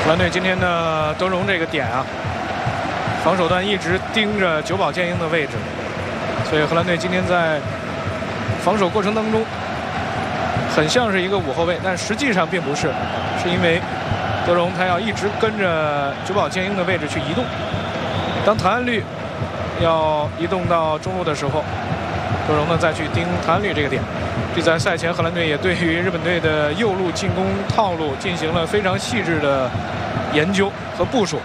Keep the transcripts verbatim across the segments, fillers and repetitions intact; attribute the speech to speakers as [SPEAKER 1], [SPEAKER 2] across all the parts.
[SPEAKER 1] 荷兰队今天的德容这个点啊，防守端一直盯着久保建英的位置，所以荷兰队今天在防守过程当中很像是一个五后卫，但实际上并不是，是因为德容他要一直跟着久保建英的位置去移动。当谭安律要移动到中路的时候，德容呢再去盯谭安律这个点。这在赛前荷兰队也对于日本队的右路进攻套路进行了非常细致的研究和部署。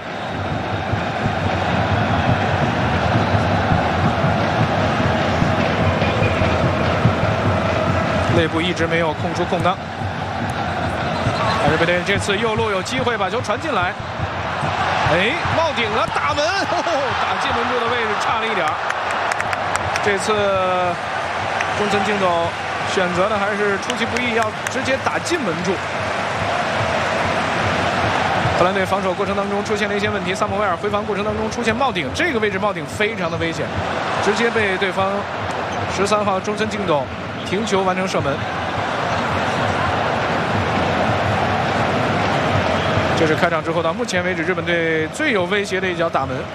[SPEAKER 1] 内部一直没有空出空当，日本队这次右路有机会把球传进来，哎，冒顶了，打门，呵呵打进门柱的位置差了一点。这次中村敬斗选择的还是出其不意，要直接打进门柱。荷兰队防守过程当中出现了一些问题，萨姆维尔回防过程当中出现冒顶，这个位置冒顶非常的危险，直接被对方十三号中村敬斗停球完成射门。这是开场之后到目前为止日本队最有威胁的一脚打门。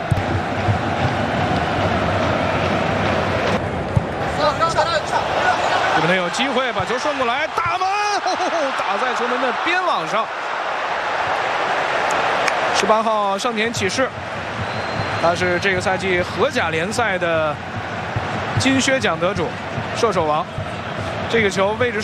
[SPEAKER 1] 日本队有机会把球顺过来，打门，打在球门的边网上。十八号上田启士，他是这个赛季荷甲联赛的金靴奖得主，射手王。这个球位置